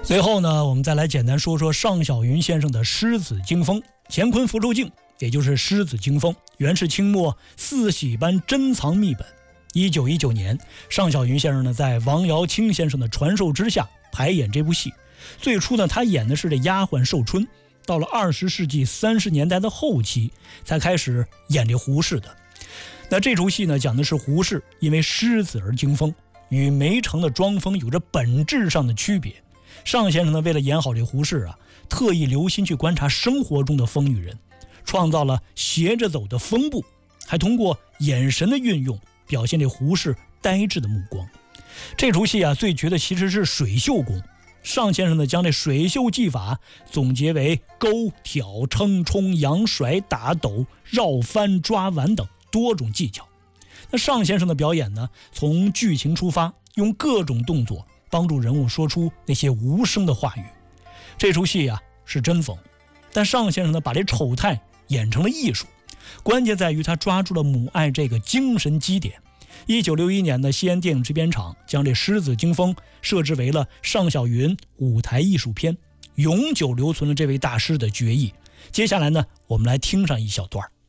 最后呢，我们再来简单说说尚小云先生的《狮子惊风》。乾坤福寿镜，也就是《狮子惊风》，原是清末四喜般珍藏秘本。1919年，尚小云先生呢，在王瑶卿先生的传授之下排演这部戏。最初呢，他演的是这丫鬟寿春，到了20世纪30年代的后期，才开始演这胡适的。那这出戏呢，讲的是胡适因为狮子而惊风，与梅城的庄风有着本质上的区别。尚先生呢，为了演好这胡适啊，特意留心去观察生活中的风雨人，创造了斜着走的风步，还通过眼神的运用表现这胡适呆滞的目光。这出戏啊，最绝的其实是水袖功。尚先生呢，将这水袖技法总结为勾、挑、撑、冲、扬、甩、打、抖、绕、翻、抓、挽等多种技巧。那尚先生的表演呢，从剧情出发，用各种动作帮助人物说出那些无声的话语。这出戏啊是真讽，但尚先生呢，把这丑态演成了艺术，关键在于他抓住了母爱这个精神基点。1961年的西安电影制片厂将这《狮子惊风》设置为了尚小云舞台艺术片，永久留存了这位大师的绝艺。接下来呢，我们来听上一小段。